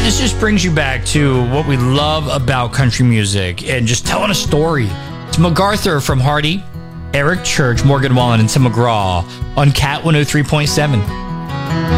this just brings you back to what we love about country music and just telling a story. It's MacArthur from Hardy, Eric Church, Morgan Wallen, and Tim McGraw on Cat 103.7.